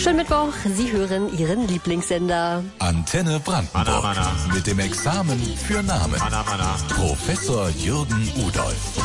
Schönen Mittwoch, Sie hören Ihren Lieblingssender. Antenne Brandenburg. Mit dem Examen für Namen. Professor Jürgen Udolf.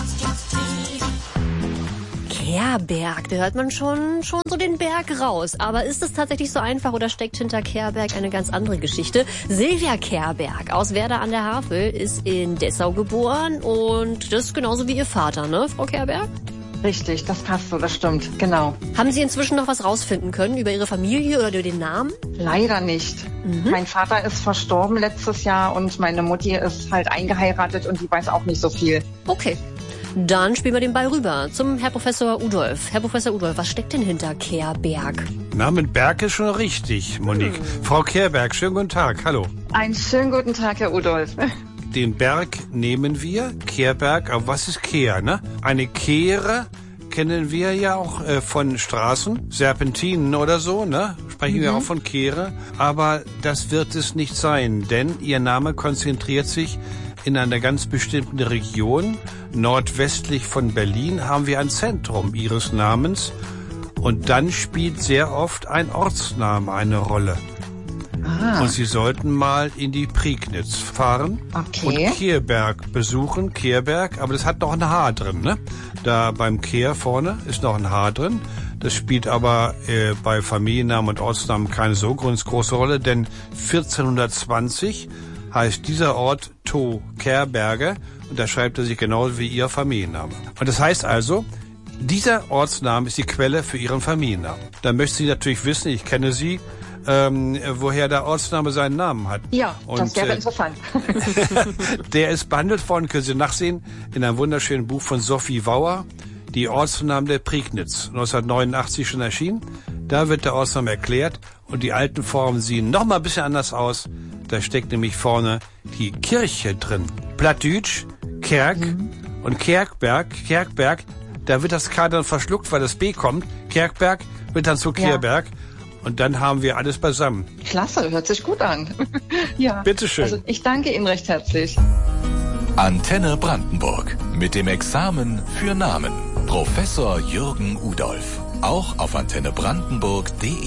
Kerberg, da hört man schon so den Berg raus. Aber ist es tatsächlich so einfach oder steckt hinter Kerberg eine ganz andere Geschichte? Silvia Kerberg aus Werder an der Havel ist in Dessau geboren und das ist genauso wie ihr Vater, ne, Frau Kerberg? Richtig, das passt so, das stimmt, genau. Haben Sie inzwischen noch was rausfinden können über Ihre Familie oder über den Namen? Leider nicht. Mein Vater ist verstorben letztes Jahr und meine Mutti ist halt eingeheiratet und die weiß auch nicht so viel. Okay. Dann spielen wir den Ball rüber zum Herr Professor Udolf. Herr Professor Udolf, was steckt denn hinter Kerberg? Namen Berg ist schon richtig, Monique. Frau Kerberg, schönen guten Tag, hallo. Einen schönen guten Tag, Herr Udolf. Den Berg nehmen wir, Kerberg, aber was ist Kehr, ne? Eine Kehre kennen wir ja auch von Straßen, Serpentinen oder so, ne? Sprechen wir auch von Kehre. Aber das wird es nicht sein, denn Ihr Name konzentriert sich in einer ganz bestimmten Region. Nordwestlich von Berlin haben wir ein Zentrum Ihres Namens. Und dann spielt sehr oft ein Ortsname eine Rolle. Und Sie sollten mal in die Prignitz fahren und Kerberg besuchen. Kerberg, aber das hat noch ein H drin, ne? Da beim Kehr vorne ist noch ein H drin. Das spielt aber bei Familiennamen und Ortsnamen keine so große Rolle, denn 1420 heißt dieser Ort To Kerberge und da schreibt er sich genauso wie Ihr Familienname. Und das heißt also, dieser Ortsname ist die Quelle für Ihren Familiennamen. Da möchten Sie natürlich wissen, ich kenne Sie, woher der Ortsname seinen Namen hat. Ja, und, das wäre interessant. Der ist behandelt worden, können Sie nachsehen, in einem wunderschönen Buch von Sophie Wauer, die Ortsnamen der Prignitz, 1989 schon erschienen. Da wird der Ortsname erklärt und die alten Formen sehen noch mal ein bisschen anders aus. Da steckt nämlich vorne die Kirche drin. Plattdeutsch, Kerk und Kerkberg, da wird das K dann verschluckt, weil das B kommt. Kerkberg wird dann zu Kerberg. Und dann haben wir alles beisammen. Klasse, hört sich gut an. Ja. Bitteschön. Also ich danke Ihnen recht herzlich. Antenne Brandenburg. Mit dem Examen für Namen. Professor Jürgen Udolf. Auch auf antennebrandenburg.de.